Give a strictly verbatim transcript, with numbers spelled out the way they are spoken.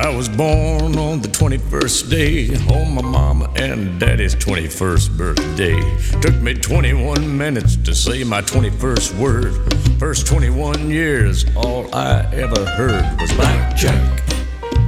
I was born on the twenty-first day, on my mama and daddy's twenty-first birthday. Took me twenty-one minutes to say my twenty-first word. First twenty-one years, all I ever heard was blackjack,